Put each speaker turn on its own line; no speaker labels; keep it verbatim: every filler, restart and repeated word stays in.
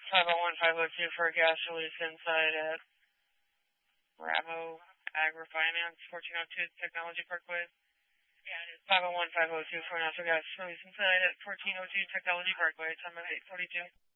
five oh one five oh two for a gas release inside at Bravo Agri-Finance, fourteen oh two Technology Parkway. Yeah, it is five oh one five oh two for a natural gas release inside at fourteen oh two Technology Parkway, time of eight forty-two.